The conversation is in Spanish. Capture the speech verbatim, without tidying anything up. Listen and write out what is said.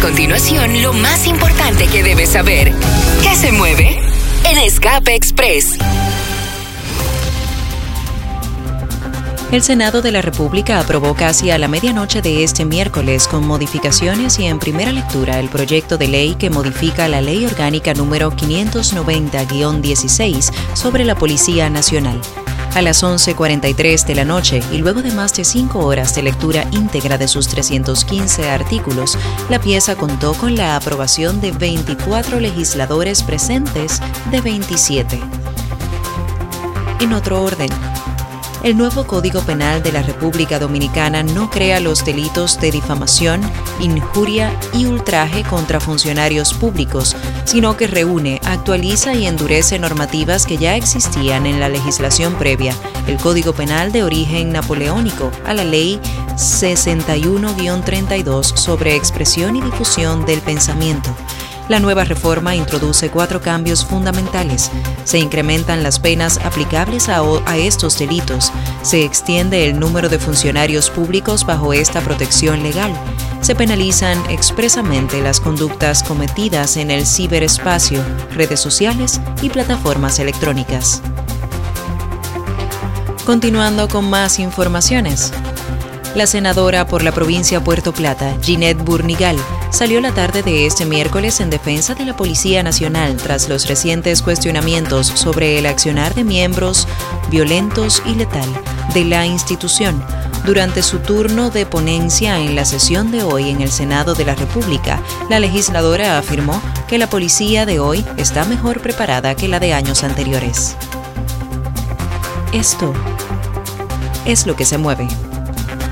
continuación lo más importante que debes saber. ¿Qué se mueve? En Escape Express. El Senado de la República aprobó casi a la medianoche de este miércoles, con modificaciones y en primera lectura, el proyecto de ley que modifica la Ley Orgánica número quinientos noventa guión dieciséis sobre la Policía Nacional. A las once cuarenta y tres de la noche, y luego de más de cinco horas de lectura íntegra de sus trescientos quince artículos, la pieza contó con la aprobación de veinticuatro legisladores presentes de veintisiete. En otro orden, el nuevo Código Penal de la República Dominicana no crea los delitos de difamación, injuria y ultraje contra funcionarios públicos, sino que reúne, actualiza y endurece normativas que ya existían en la legislación previa, el Código Penal de origen napoleónico, a la Ley sesenta y uno guión treinta y dos sobre expresión y difusión del pensamiento. La nueva reforma introduce cuatro cambios fundamentales. Se incrementan las penas aplicables a, a estos delitos. Se extiende el número de funcionarios públicos bajo esta protección legal. Se penalizan expresamente las conductas cometidas en el ciberespacio, redes sociales y plataformas electrónicas. Continuando con más informaciones. La senadora por la provincia Puerto Plata, Ginette Burnigal, salió la tarde de este miércoles en defensa de la Policía Nacional tras los recientes cuestionamientos sobre el accionar de miembros violentos y letal de la institución. Durante su turno de ponencia en la sesión de hoy en el Senado de la República, la legisladora afirmó que la policía de hoy está mejor preparada que la de años anteriores. Esto es lo que se mueve.